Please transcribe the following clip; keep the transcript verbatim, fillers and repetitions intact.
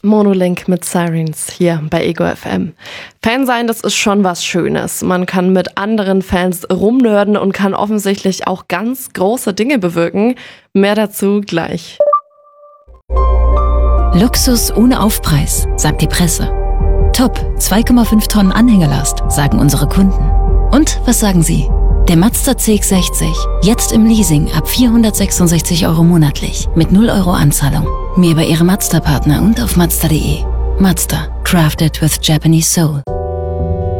Monolink mit Sirens hier bei Ego F M. Fan sein, das ist schon was Schönes. Man kann mit anderen Fans rumnörden und kann offensichtlich auch ganz große Dinge bewirken. Mehr dazu gleich. Luxus ohne Aufpreis, sagt die Presse. Top, zwei Komma fünf Tonnen Anhängelast, sagen unsere Kunden. Und was sagen Sie? Der Mazda C X sechzig, jetzt im Leasing ab vierhundertsechsundsechzig Euro monatlich mit null Euro Anzahlung. Mehr bei Ihrem Mazda-Partner und auf Mazda punkt de. Mazda, crafted with Japanese soul.